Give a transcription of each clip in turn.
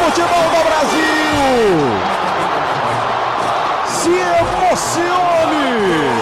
futebol do Brasil. Se emocione.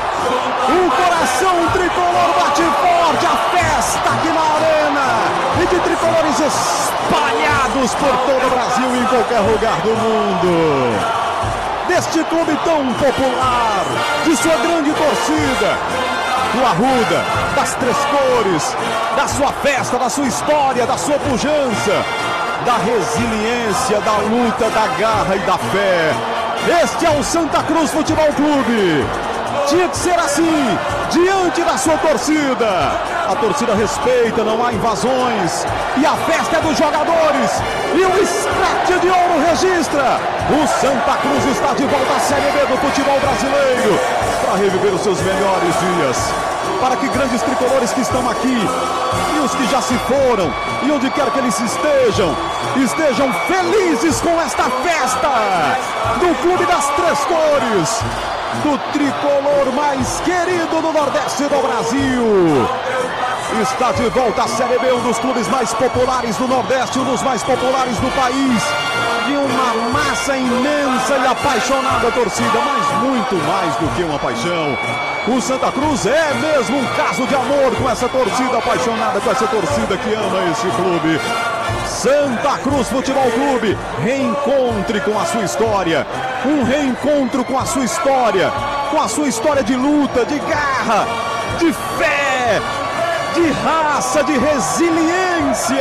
O coração tricolor bate forte, a festa aqui na arena. E de tricolores espalhados por todo o Brasil e em qualquer lugar do mundo. Deste clube tão popular, de sua grande torcida, do Arruda, das três cores, da sua festa, da sua história, da sua pujança, da resiliência, da luta, da garra e da fé. Este é o Santa Cruz Futebol Clube. Tinha que ser assim, diante da sua torcida. A torcida respeita, não há invasões. E a festa é dos jogadores. E o escrete de ouro registra. O Santa Cruz está de volta à Série B do futebol brasileiro. Para reviver os seus melhores dias. Para que grandes tricolores que estão aqui e os que já se foram, e onde quer que eles estejam felizes com esta festa do Clube das Três Cores, do tricolor mais querido do Nordeste do Brasil. Está de volta à Série B, um dos clubes mais populares do Nordeste, um dos mais populares do país, de uma massa imensa e apaixonada torcida, mas muito mais do que uma paixão. O Santa Cruz é mesmo um caso de amor com essa torcida apaixonada, com essa torcida que ama esse clube. Santa Cruz Futebol Clube, reencontre com a sua história, um reencontro com a sua história de luta, de garra, de fé, de raça, de resiliência.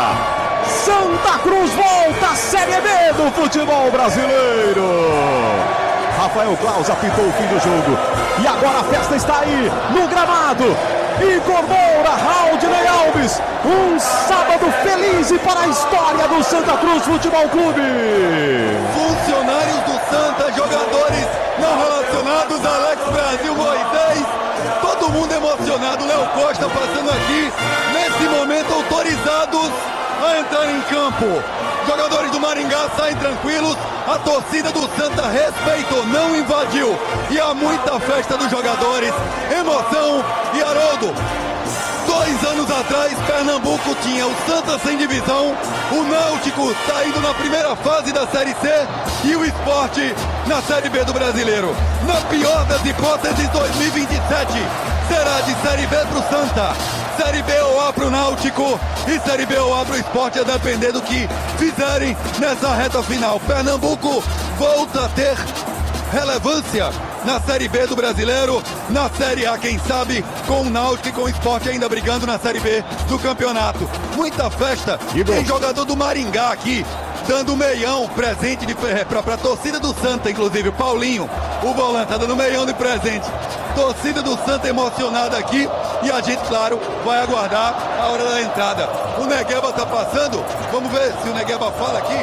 Santa Cruz volta à Série B do futebol brasileiro. Rafael Claus apitou o fim do jogo. E agora a festa está aí, no gramado. Igor Moura, Haldney Alves. Um sábado feliz para a história do Santa Cruz Futebol Clube. Funcionários do Santa, jogadores não relacionados, Alex Brasil, Moisés. Todo mundo emocionado. Léo Costa passando aqui, nesse momento autorizados a entrar em campo. Jogadores do Maringá saem tranquilos, a torcida do Santa respeitou, não invadiu. E há muita festa dos jogadores, emoção. E Haroldo, 2 anos atrás, Pernambuco tinha o Santa sem divisão, o Náutico está indo na primeira fase da Série C e o Sport na Série B do Brasileiro. Na pior das hipóteses, 2027 será de Série B para o Santa, Série B ou A para o Náutico e Série B ou A para o Sport, a depender do que fizerem nessa reta final. Pernambuco volta a ter relevância na Série B do Brasileiro, na Série A, quem sabe, com o Náutico e com o Sport ainda brigando na Série B do campeonato. Muita festa, tem jogador do Maringá aqui, dando meião, presente para a torcida do Santa, inclusive o Paulinho, o volante, tá dando meião de presente. Torcida do Santa emocionada aqui e a gente, claro, vai aguardar a hora da entrada. O Negueba tá passando, vamos ver se o Negueba fala aqui.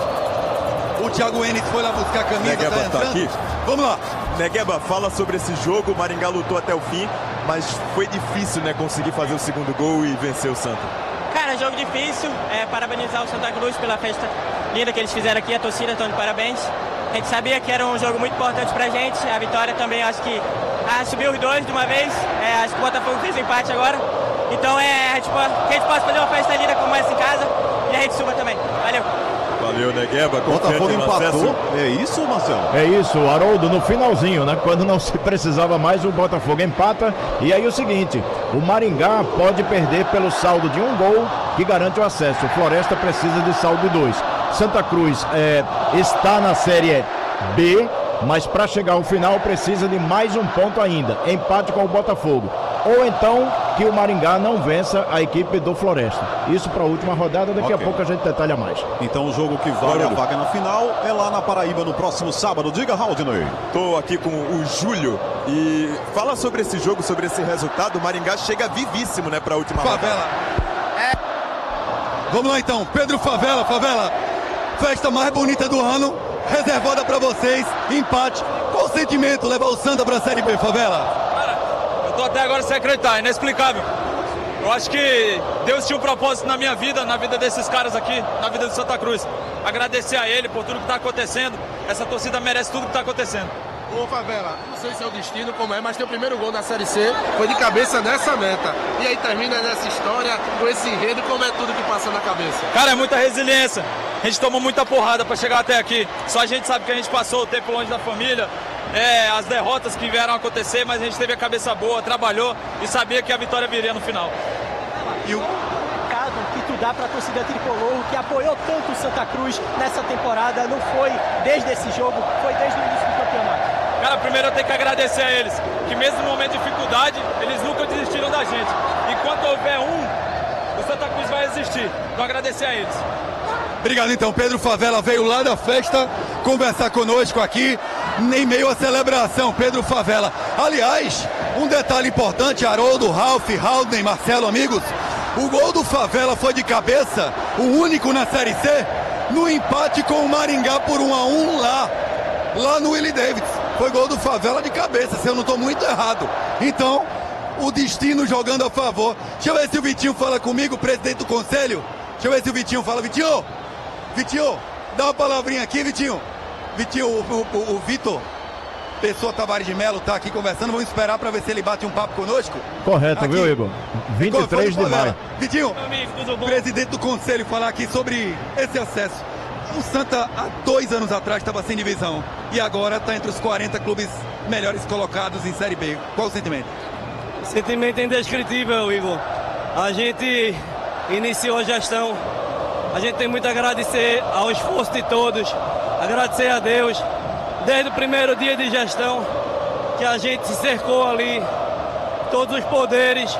O Thiago Enes foi lá buscar a camisa, Negueba tá entrando. Tá aqui. Vamos lá. Negueba, fala sobre esse jogo. O Maringá lutou até o fim, mas foi difícil, né, conseguir fazer o segundo gol e vencer o Santa. Cara, jogo difícil. Parabenizar o Santa Cruz pela festa linda que eles fizeram aqui. A torcida estão de parabéns. A gente sabia que era um jogo muito importante pra gente. A vitória também, acho que subiu os dois de uma vez. Acho que o Botafogo fez o empate agora. Então a gente pode fazer uma festa linda como essa em casa e a gente suba também. Valeu. Valeu, Negueba. Botafogo empatou. É isso, Marcelo? É isso, Haroldo, no finalzinho, né? Quando não se precisava mais, o Botafogo empata. E aí o seguinte, o Maringá pode perder pelo saldo de 1 gol, que garante o acesso. O Floresta precisa de saldo de 2. Santa Cruz está na Série B, mas para chegar ao final precisa de mais um ponto ainda. Empate com o Botafogo. Ou então que o Maringá não vença a equipe do Floresta. Isso para a última rodada, daqui a pouco a gente detalha mais. Então o jogo que vale a vaga na final é lá na Paraíba no próximo sábado. Diga, Haldney. Tô aqui com o Júlio e fala sobre esse jogo, sobre esse resultado. O Maringá chega vivíssimo, né, para a última Favela. Vamos lá então, Pedro Favela, festa mais bonita do ano, reservada para vocês, empate. Qual o sentimento levar o Santa para a Série B, Favela? Tô até agora sem acreditar, inexplicável. Eu acho que Deus tinha um propósito na minha vida, na vida desses caras aqui, na vida do Santa Cruz. Agradecer a ele por tudo que está acontecendo. Essa torcida merece tudo que está acontecendo. Ô Favela, não sei se é o destino como é, mas teu primeiro gol na Série C foi de cabeça nessa meta. E aí termina nessa história, com esse enredo, como é tudo que passa na cabeça? Cara, é muita resiliência. A gente tomou muita porrada para chegar até aqui. Só a gente sabe que a gente passou o tempo longe da família, as derrotas que vieram acontecer, mas a gente teve a cabeça boa, trabalhou e sabia que a vitória viria no final. E o recado que tu dá para a torcida tricolor, que apoiou tanto o Santa Cruz nessa temporada, não foi desde esse jogo, foi desde o início do campeonato. Cara, primeiro eu tenho que agradecer a eles, que mesmo no momento de dificuldade, eles nunca desistiram da gente. Enquanto houver o Santa Cruz vai existir. Então agradecer a eles. Obrigado então, Pedro Favela veio lá da festa conversar conosco aqui, em meio à celebração, Pedro Favela. Aliás, um detalhe importante, Haroldo, Ralf, Haldner, Marcelo, amigos, o gol do Favela foi de cabeça, o único na Série C, no empate com o Maringá por 1-1 lá no Willie Davids. Foi gol do Favela de cabeça, se eu não estou muito errado. Então, o destino jogando a favor. Deixa eu ver se o Vitinho fala comigo, presidente do conselho. Deixa eu ver se o Vitinho fala. Vitinho, dá uma palavrinha aqui, Vitinho. Vitinho, o Vitor Pessoa Tavares de Melo está aqui conversando. Vamos esperar para ver se ele bate um papo conosco. Correto, aqui. Viu, Igor? 23 de maio. Vitinho, presidente do conselho, falar aqui sobre esse acesso. O Santa, há 2 anos atrás, estava sem divisão. E agora está entre os 40 clubes melhores colocados em Série B. Qual o sentimento? Sentimento indescritível, Igor. A gente iniciou a gestão. A gente tem muito a agradecer ao esforço de todos. Agradecer a Deus. Desde o primeiro dia de gestão, que a gente se cercou ali, todos os poderes,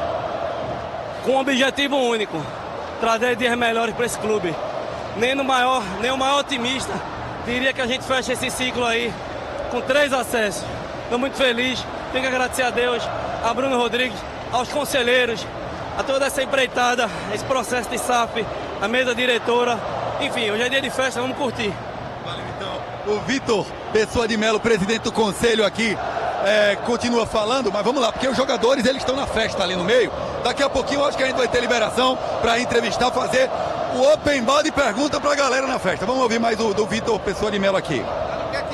com um objetivo único: trazer dias melhores para esse clube. Nem o maior otimista diria que a gente fecha esse ciclo aí com 3 acessos. Estou muito feliz, tenho que agradecer a Deus, a Bruno Rodrigues, aos conselheiros, a toda essa empreitada, esse processo de SAF, a mesa diretora. Enfim, hoje é dia de festa, vamos curtir. Valeu, então. O Vitor Pessoa de Melo, presidente do conselho aqui, continua falando, mas vamos lá, porque os jogadores eles estão na festa ali no meio. Daqui a pouquinho eu acho que a gente vai ter liberação para entrevistar, fazer o open bar de pergunta para a galera na festa. Vamos ouvir mais do Vitor Pessoa de Melo aqui.